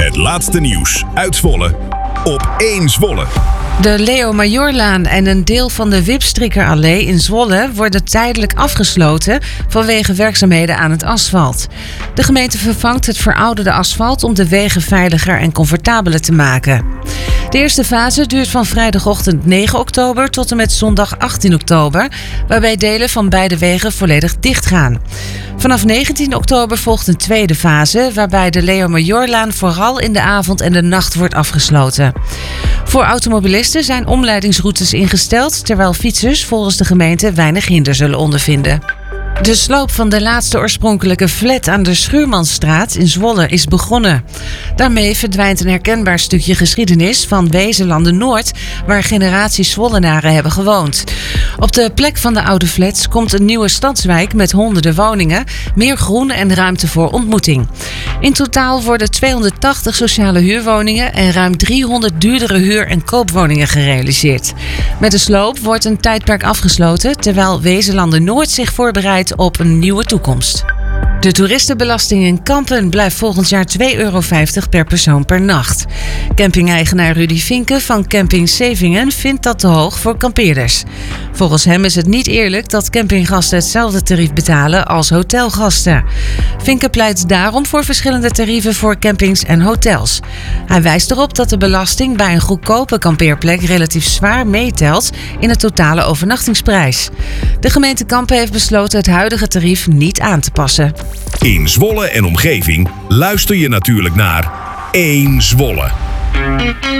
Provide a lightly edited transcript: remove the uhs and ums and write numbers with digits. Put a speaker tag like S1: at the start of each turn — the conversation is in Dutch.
S1: Het laatste nieuws uit Zwolle op 1 Zwolle.
S2: De Leo Majorlaan en een deel van de Wipstrikkerallee in Zwolle worden tijdelijk afgesloten vanwege werkzaamheden aan het asfalt. De gemeente vervangt het verouderde asfalt om de wegen veiliger en comfortabeler te maken. De eerste fase duurt van vrijdagochtend 9 oktober tot en met zondag 18 oktober, waarbij delen van beide wegen volledig dicht gaan. Vanaf 19 oktober volgt een tweede fase, waarbij de Leo Majorlaan vooral in de avond en de nacht wordt afgesloten. Voor automobilisten zijn omleidingsroutes ingesteld, terwijl fietsers volgens de gemeente weinig hinder zullen ondervinden. De sloop van de laatste oorspronkelijke flat aan de Schuurmansstraat in Zwolle is begonnen. Daarmee verdwijnt een herkenbaar stukje geschiedenis van Wezenlanden-Noord, waar generaties Zwollenaren hebben gewoond. Op de plek van de oude flats komt een nieuwe stadswijk met honderden woningen, meer groen en ruimte voor ontmoeting. In totaal worden 280 sociale huurwoningen en ruim 300 duurdere huur- en koopwoningen gerealiseerd. Met de sloop wordt een tijdperk afgesloten, terwijl Wezenlanden-Noord zich voorbereidt op een nieuwe toekomst. De toeristenbelasting in Kampen blijft volgend jaar €2,50 per persoon per nacht. Camping-eigenaar Rudy Vinken van Camping Sevingen vindt dat te hoog voor kampeerders. Volgens hem is het niet eerlijk dat campinggasten hetzelfde tarief betalen als hotelgasten. Vinken pleit daarom voor verschillende tarieven voor campings en hotels. Hij wijst erop dat de belasting bij een goedkope kampeerplek relatief zwaar meetelt in de totale overnachtingsprijs. De gemeente Kampen heeft besloten het huidige tarief niet aan te passen.
S1: In Zwolle en omgeving luister je natuurlijk naar 1 Zwolle.